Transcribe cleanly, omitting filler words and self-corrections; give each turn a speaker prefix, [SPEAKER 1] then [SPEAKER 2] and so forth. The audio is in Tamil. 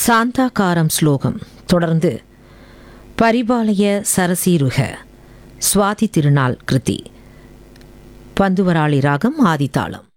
[SPEAKER 1] சாந்தாகாரம் ஸ்லோகம். தொடர்ந்து பரிபாலய சரசீருக சுவாதி திருநாள் கிருதி. பந்துவராளி ராகம் ஆதித்தாளம்.